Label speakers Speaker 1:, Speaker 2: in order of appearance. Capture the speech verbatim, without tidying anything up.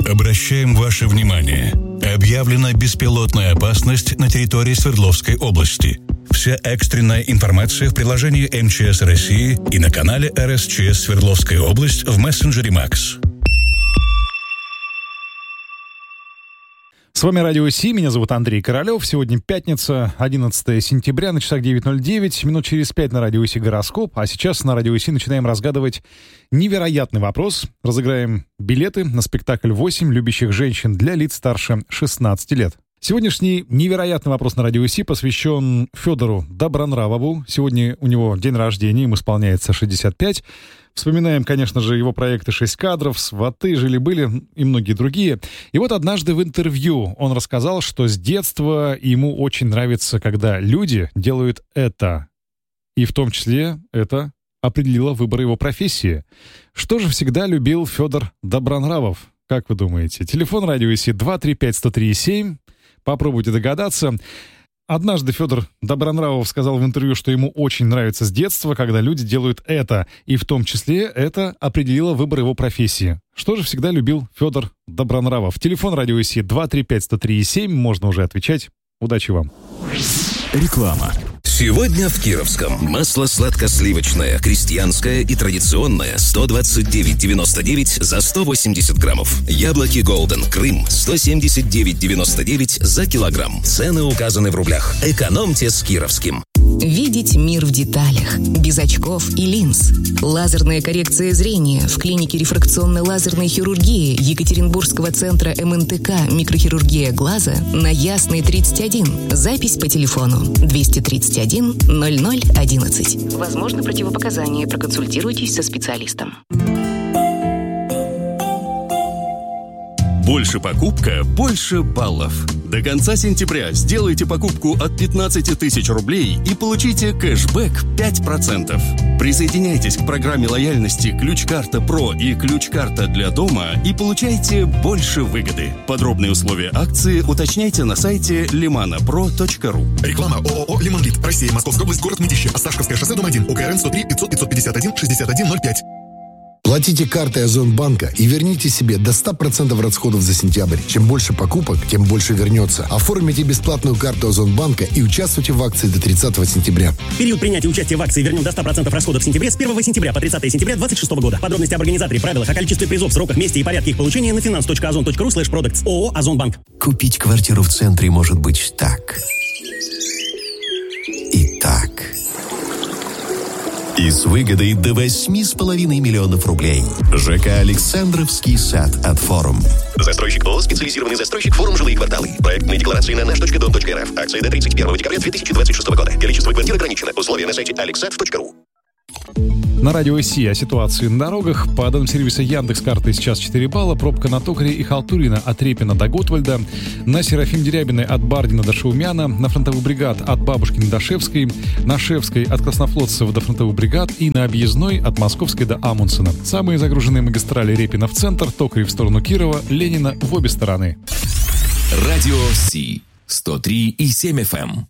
Speaker 1: Обращаем ваше внимание. Объявлена беспилотная опасность на территории Свердловской области. Вся экстренная информация в приложении эм че эс России и на канале эр эс че эс Свердловская область в мессенджере Макс.
Speaker 2: С вами Радио Си, меня зовут Андрей Королёв. Сегодня пятница, одиннадцатое сентября, на часах девять ноль девять, минут через пять на Радио Си гороскоп. А сейчас на Радио Си начинаем разгадывать невероятный вопрос. Разыграем билеты на спектакль «восемь любящих женщин» для лиц старше шестнадцати лет. Сегодняшний невероятный вопрос на Радио Си посвящен Федору Добронравову. Сегодня у него день рождения, ему исполняется шестьдесят пять. Вспоминаем, конечно же, его проекты «Шесть кадров», «Сваты», «Жили-были» и многие другие. И вот однажды в интервью он рассказал, что с детства ему очень нравится, когда люди делают это. И в том числе это определило выбор его профессии. Что же всегда любил Федор Добронравов? Как вы думаете? Телефон Радио Си два три пять сто три семь. Попробуйте догадаться. Однажды Федор Добронравов сказал в интервью, что ему очень нравится с детства, когда люди делают это, и в том числе это определило выбор его профессии. Что же всегда любил Федор Добронравов? Телефон Радио Си два три пять сто три семь, можно уже отвечать. Удачи вам.
Speaker 3: Реклама. Сегодня в Кировском масло сладко-сливочное, крестьянское и традиционное сто двадцать девять девяносто девять за сто восемьдесят граммов. Яблоки Голден Крым сто семьдесят девять девяносто девять за килограмм. Цены указаны в рублях. Экономьте с Кировским.
Speaker 4: Видеть мир в деталях, без очков и линз. Лазерная коррекция зрения в клинике рефракционной лазерной хирургии Екатеринбургского центра эм эн тэ ка «Микрохирургия глаза» на Ясной тридцать один. Запись по телефону двести тридцать один ноль ноль одиннадцать. Возможно, противопоказания. Проконсультируйтесь со специалистом.
Speaker 5: Больше покупка, больше баллов. До конца сентября сделайте покупку от пятнадцати тысяч рублей и получите кэшбэк пять процентов. Присоединяйтесь к программе лояльности «Ключ-карта Про» и «Ключ-карта для дома» и получайте больше выгоды. Подробные условия акции уточняйте на сайте лиманапро точка ру.
Speaker 6: Реклама ООО «Лимонлит». Россия, Московская область, город Мытищи. Осташковское шоссе, дом один. УКРН сто три пятьсот пятьсот пятьдесят один шестьдесят один ноль пять.
Speaker 7: Платите картой Озонбанка и верните себе до ста процентов расходов за сентябрь. Чем больше покупок, тем больше вернется. Оформите бесплатную карту Озонбанка и участвуйте в акции до тридцатого сентября.
Speaker 8: Период принятия участия в акции вернем до ста процентов расходов в сентябре с первого сентября по тридцатое сентября две тысячи двадцать шестого года. Подробности об организаторе, правилах, о количестве призов, сроках, месте и порядке их получения на finance точка озон точка ру слэш продактс. ООО «Озонбанк».
Speaker 9: Купить квартиру в центре может быть так. И так. И с выгодой до восьми с половиной миллионов рублей. ЖК «Александровский сад» от «Форум».
Speaker 10: Застройщик ООО «Специализированный застройщик Форум жилые кварталы». Проектные декларации на наш точка дом точка эр эф. Акция до тридцать первого декабря две тысячи двадцать шестого года. Количество квартир ограничено. Условия на сайте алексат точка ру.
Speaker 2: На Радио Си о ситуации на дорогах. По данным сервиса Яндекс.Карты сейчас четыре балла. Пробка на Токаре и Халтурина от Репина до Готвальда. На Серафим Дерябиной от Бардина до Шаумяна. На Фронтовых бригад от Бабушкина до Шевской. На Шевской от Краснофлотцева до Фронтовых бригад. И на Объездной от Московской до Амундсена. Самые загруженные магистрали: Репина в центр, Токарев в сторону Кирова, Ленина в обе стороны.
Speaker 3: Радио Си сто три и семь эф эм.